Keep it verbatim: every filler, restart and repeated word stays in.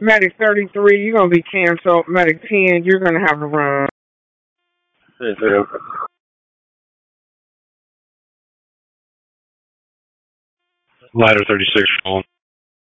Medic thirty-three, you're going to be canceled. Medic ten, you're going to have a run. Yes, ma'am. Ladder thirty-six, calling.